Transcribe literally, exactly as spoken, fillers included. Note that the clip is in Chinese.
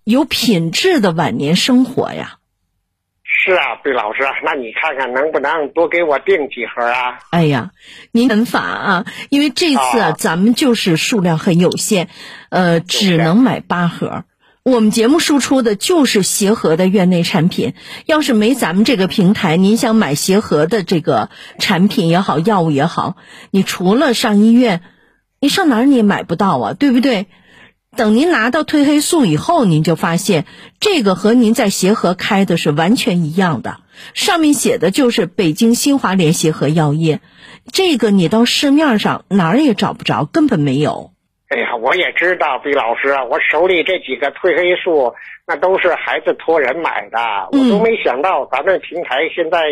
有品质的晚年生活呀。 是啊，贝老师，那你看看能不能多给我订几盒啊？ 哎呀，您很法啊，因为这次啊， 啊咱们就是数量很有限，呃，只能买八盒。我们节目输出的就是协和的院内产品，要是没咱们这个平台，您想买协和的这个产品也好，药物也好，你除了上医院，你上哪儿你也买不到啊，对不对？等您拿到褪黑素以后，您就发现这个和您在协和开的是完全一样的，上面写的就是北京新华联协和药业，这个你到市面上哪儿也找不着，根本没有。 哎呀，我也知道，毕老师啊，我手里这几个褪黑素，那都是孩子托人买的，我都没想到咱们平台现在